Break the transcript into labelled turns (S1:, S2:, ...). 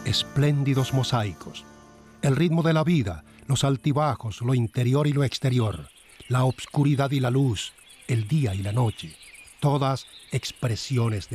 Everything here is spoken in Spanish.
S1: espléndidos mosaicos. El ritmo de la vida, los altibajos, lo interior y lo exterior, la obscuridad y la luz, el día y la noche, todas expresiones de